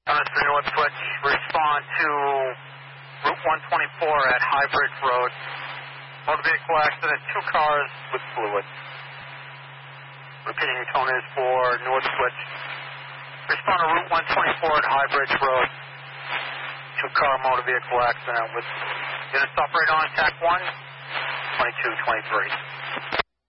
Mr. North Switch, respond to Route 124 at High Bridge Road. Motor vehicle accident, 2 cars with fluid. Repeating tone is for North Switch. Respond to Route 124 at High Bridge Road. 2-car motor vehicle accident with units operator on TAC 1, 2223.